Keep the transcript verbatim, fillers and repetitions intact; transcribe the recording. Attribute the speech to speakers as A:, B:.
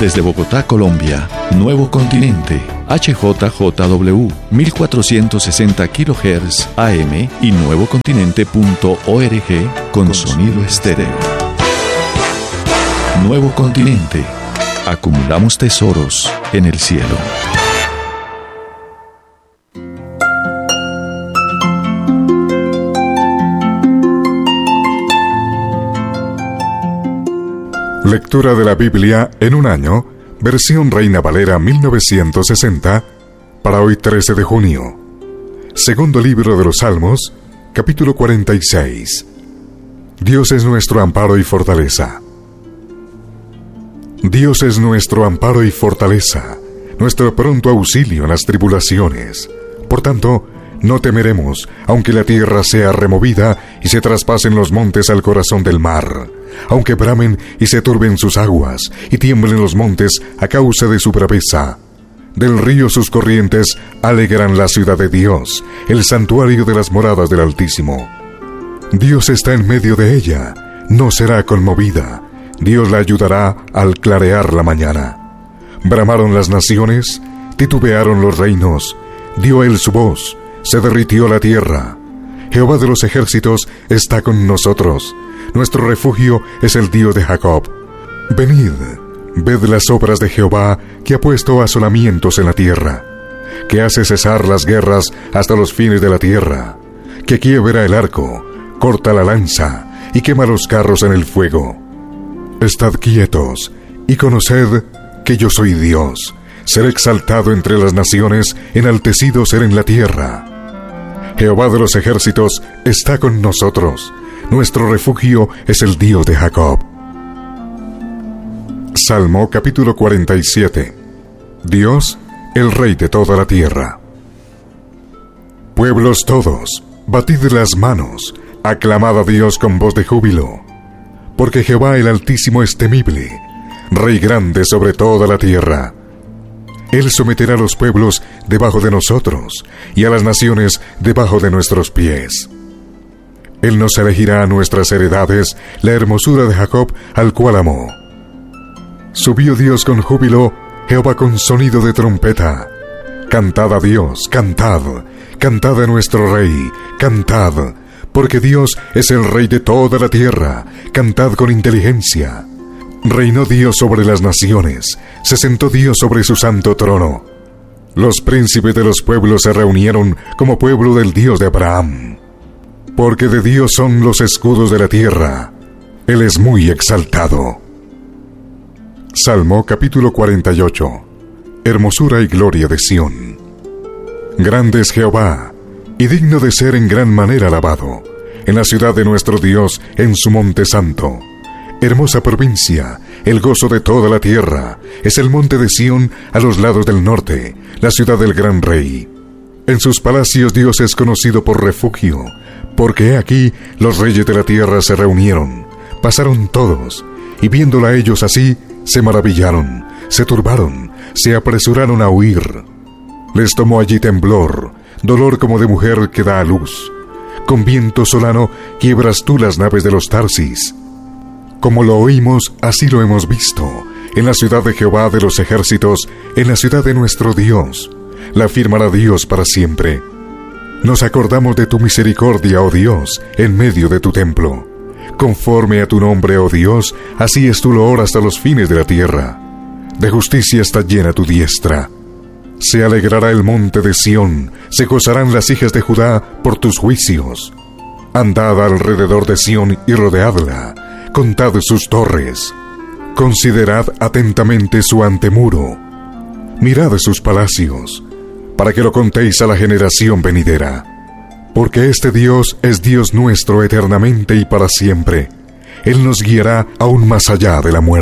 A: Desde Bogotá, Colombia, Nuevo Continente, H J J W, mil cuatrocientos sesenta kilohertz A M y nuevocontinente punto org con, con sonido estéreo. Nuevo Continente. Acumulamos tesoros en el cielo.
B: Lectura de la Biblia en un año, versión Reina Valera mil novecientos sesenta, para hoy trece de junio. Segundo libro de los Salmos, capítulo cuarenta y seis. Dios es nuestro amparo y fortaleza. Dios es nuestro amparo y fortaleza, nuestro pronto auxilio en las tribulaciones. Por tanto, no temeremos, aunque la tierra sea removida y se traspasen los montes al corazón del mar, aunque bramen y se turben sus aguas y tiemblen los montes a causa de su braveza. Del río sus corrientes alegran la ciudad de Dios, el santuario de las moradas del Altísimo. Dios está en medio de ella, no será conmovida. Dios la ayudará al clarear la mañana. Bramaron las naciones, titubearon los reinos, dio él su voz, se derritió la tierra. Jehová de los ejércitos está con nosotros. Nuestro refugio es el Dios de Jacob. Venid, ved las obras de Jehová, que ha puesto asolamientos en la tierra, que hace cesar las guerras hasta los fines de la tierra, que quiebra el arco, corta la lanza y quema los carros en el fuego. Estad quietos y conoced que yo soy Dios. Seré exaltado entre las naciones, enaltecido seré en la tierra. Jehová de los ejércitos está con nosotros. Nuestro refugio es el Dios de Jacob. Salmo capítulo cuarenta y siete. Dios, el Rey de toda la tierra. Pueblos todos, batid las manos, aclamad a Dios con voz de júbilo. Porque Jehová el Altísimo es temible, Rey grande sobre toda la tierra. Él someterá a los pueblos debajo de nosotros, y a las naciones debajo de nuestros pies. Él nos elegirá a nuestras heredades, la hermosura de Jacob, al cual amó. Subió Dios con júbilo, Jehová con sonido de trompeta. Cantad a Dios, cantad, cantad a nuestro Rey, cantad, porque Dios es el Rey de toda la tierra, cantad con inteligencia. Reinó Dios sobre las naciones, se sentó Dios sobre su santo trono. Los príncipes de los pueblos se reunieron como pueblo del Dios de Abraham. Porque de Dios son los escudos de la tierra, Él es muy exaltado. Salmo capítulo cuarenta y ocho. Hermosura y gloria de Sión. Grande es Jehová, y digno de ser en gran manera alabado, en la ciudad de nuestro Dios, en su monte santo. Hermosa provincia, el gozo de toda la tierra, es el monte de Sión a los lados del norte, la ciudad del gran rey. En sus palacios Dios es conocido por refugio, porque he aquí los reyes de la tierra se reunieron, pasaron todos, y viéndola ellos así, se maravillaron, se turbaron, se apresuraron a huir. Les tomó allí temblor, dolor como de mujer que da a luz. Con viento solano quiebras tú las naves de los Tarsis. Como lo oímos, así lo hemos visto, en la ciudad de Jehová de los ejércitos, en la ciudad de nuestro Dios. La firmará Dios para siempre. Nos acordamos de tu misericordia, oh Dios, en medio de tu templo. Conforme a tu nombre, oh Dios, así es tu loor hasta los fines de la tierra. De justicia está llena tu diestra. Se alegrará el monte de Sión, se gozarán las hijas de Judá por tus juicios. Andad alrededor de Sión y rodeadla. Contad sus torres, considerad atentamente su antemuro, mirad sus palacios, para que lo contéis a la generación venidera. Porque este Dios es Dios nuestro eternamente y para siempre. Él nos guiará aún más allá de la muerte.